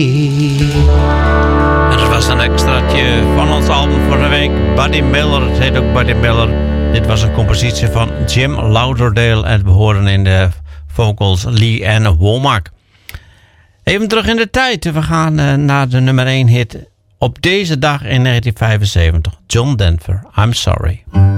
En dat was een extraatje van ons album vorige week. Buddy Miller, het heet ook Buddy Miller. Dit was een compositie van Jim Lauderdale. En we horen in de vocals Lee Ann Womack. Even terug in de tijd. We gaan naar de nummer 1 hit op deze dag in 1975. John Denver, I'm Sorry.